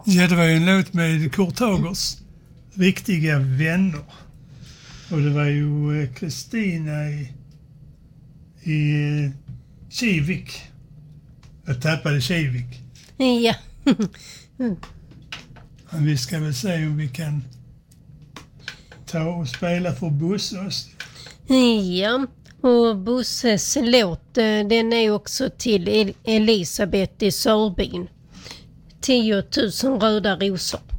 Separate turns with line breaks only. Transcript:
Ja, det var ju en låt med Kurt Hagers riktiga vänner. Och det var ju Kristina i Kivik. Jag tappade Kivik.
Ja.
Men vi ska väl se om vi kan ta och spela för Busses.
Ja, och Busses låt, den är också till Elisabeth i Sörbyn. 10 000 röda rosor.